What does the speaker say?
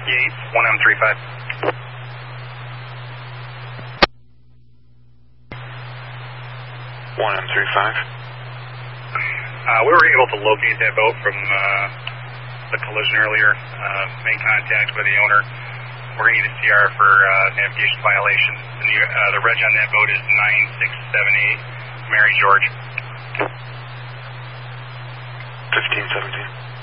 Yates, 1M35. 1M35. We were able to locate that boat from the collision earlier. Made contact with the owner. We're going to need a CR for navigation violation. And the reg on that boat is 9678, Mary George. 1517.